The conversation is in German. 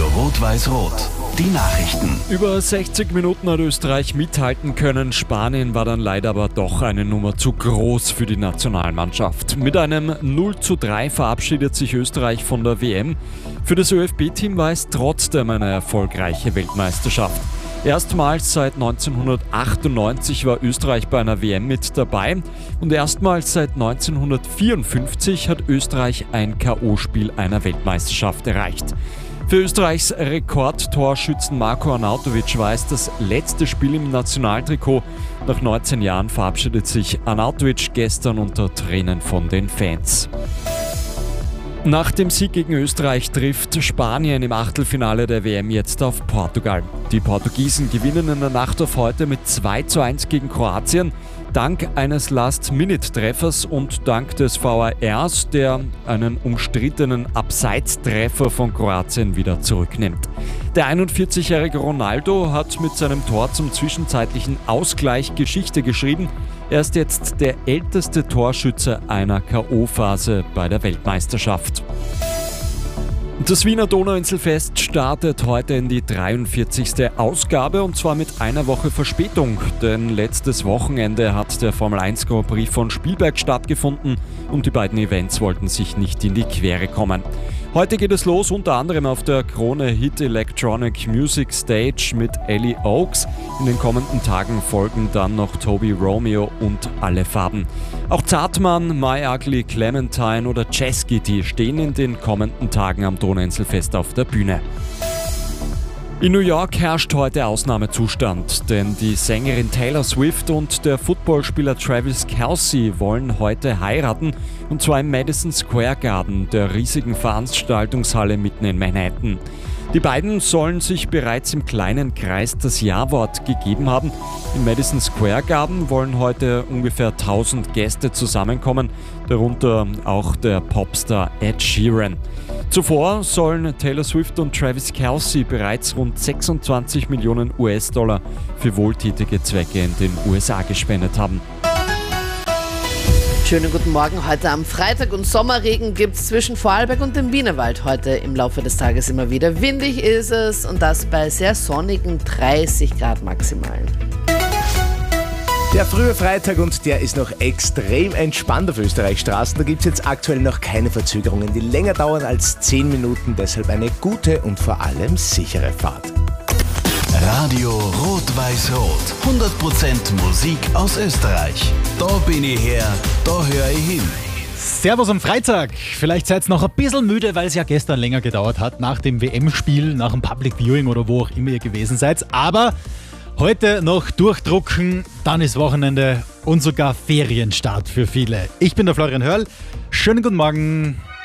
Rot-Weiß-Rot. Die Nachrichten. Über 60 Minuten hat Österreich mithalten können. Spanien war dann leider aber doch eine Nummer zu groß für die Nationalmannschaft. Mit einem 0:3 verabschiedet sich Österreich von der WM. Für das ÖFB-Team war es trotzdem eine erfolgreiche Weltmeisterschaft. Erstmals seit 1998 war Österreich bei einer WM mit dabei und erstmals seit 1954 hat Österreich ein K.O.-Spiel einer Weltmeisterschaft erreicht. Für Österreichs Rekordtorschützen Marko Arnautovic war es das letzte Spiel im Nationaltrikot. Nach 19 Jahren verabschiedet sich Arnautovic gestern unter Tränen von den Fans. Nach dem Sieg gegen Österreich trifft Spanien im Achtelfinale der WM jetzt auf Portugal. Die Portugiesen gewinnen in der Nacht auf heute mit 2:1 gegen Kroatien, dank eines Last-Minute-Treffers und dank des VARs, der einen umstrittenen Abseitstreffer von Kroatien wieder zurücknimmt. Der 41-jährige Ronaldo hat mit seinem Tor zum zwischenzeitlichen Ausgleich Geschichte geschrieben. Er ist jetzt der älteste Torschütze einer K.O.-Phase bei der Weltmeisterschaft. Das Wiener Donauinselfest startet heute in die 43. Ausgabe und zwar mit einer Woche Verspätung, denn letztes Wochenende hat der Formel 1 Grand Prix von Spielberg stattgefunden und die beiden Events wollten sich nicht in die Quere kommen. Heute geht es los, unter anderem auf der Krone Hit Electronic Music Stage mit Ellie Oaks. In den kommenden Tagen folgen dann noch Toby Romeo und Alle Farben. Auch Zartmann, My Ugly Clementine oder Jazz Kitty stehen in den kommenden Tagen am Donauinselfest auf der Bühne. In New York herrscht heute Ausnahmezustand, denn die Sängerin Taylor Swift und der Footballspieler Travis Kelce wollen heute heiraten, und zwar im Madison Square Garden, der riesigen Veranstaltungshalle mitten in Manhattan. Die beiden sollen sich bereits im kleinen Kreis das Ja-Wort gegeben haben. Im Madison Square Garden wollen heute ungefähr 1000 Gäste zusammenkommen, darunter auch der Popstar Ed Sheeran. Zuvor sollen Taylor Swift und Travis Kelce bereits rund 26 Millionen US-Dollar für wohltätige Zwecke in den USA gespendet haben. Schönen guten Morgen heute am Freitag und Sommerregen gibt es zwischen Vorarlberg und dem Wienerwald heute im Laufe des Tages immer wieder. Windig ist es und das bei sehr sonnigen 30 Grad maximal. Der frühe Freitag und der ist noch extrem entspannt auf Österreichs Straßen. Da gibt es jetzt aktuell noch keine Verzögerungen, die länger dauern als 10 Minuten. Deshalb eine gute und vor allem sichere Fahrt. Radio Rot-Weiß-Rot. 100% Musik aus Österreich. Da bin ich her, da höre ich hin. Servus am Freitag. Vielleicht seid ihr noch ein bisschen müde, weil es ja gestern länger gedauert hat, nach dem WM-Spiel, nach dem Public Viewing oder wo auch immer ihr gewesen seid. Aber heute noch durchdrucken, dann ist Wochenende und sogar Ferienstart für viele. Ich bin der Florian Hörl. Schönen guten Morgen.